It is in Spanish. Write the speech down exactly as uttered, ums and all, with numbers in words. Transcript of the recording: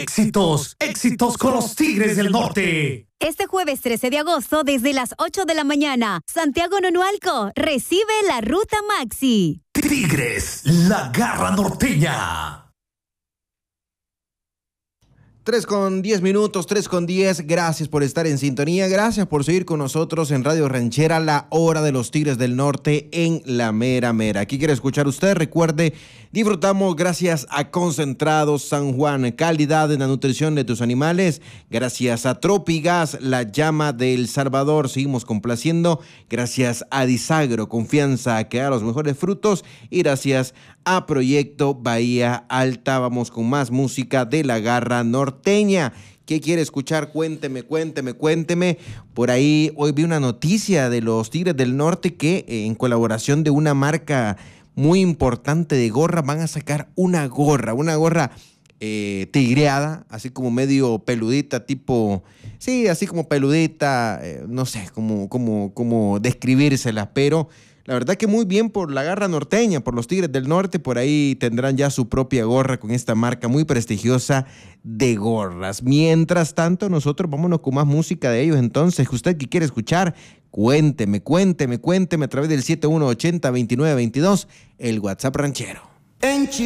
Éxitos, éxitos con los Tigres del Norte. Este jueves trece de agosto, desde las ocho de la mañana, Santiago Nonualco recibe la Ruta Maxi. Tigres, la garra norteña. tres con diez minutos, tres con diez. Gracias por estar en sintonía. Gracias por seguir con nosotros en Radio Ranchera, la hora de los Tigres del Norte en la mera mera. Aquí quiere escuchar usted. Recuerde, disfrutamos gracias a Concentrados San Juan, calidad en la nutrición de tus animales. Gracias a Tropigas, la llama de El Salvador. Seguimos complaciendo. Gracias a Disagro, confianza que da los mejores frutos. Y gracias a Proyecto Bahía Alta. Vamos con más música de la garra norteña. ¿Qué quiere escuchar? Cuénteme, cuénteme, cuénteme. Por ahí hoy vi una noticia de los Tigres del Norte que eh, en colaboración de una marca muy importante de gorra van a sacar una gorra, una gorra eh, tigreada, así como medio peludita, tipo, sí, así como peludita, eh, no sé cómo, cómo, cómo describírsela, pero la verdad que muy bien por la garra norteña, por los Tigres del Norte. Por ahí tendrán ya su propia gorra con esta marca muy prestigiosa de gorras. Mientras tanto, nosotros vámonos con más música de ellos. Entonces, usted que quiere escuchar, cuénteme, cuénteme, cuénteme a través del siete uno ocho cero, dos nueve dos dos, el WhatsApp ranchero. En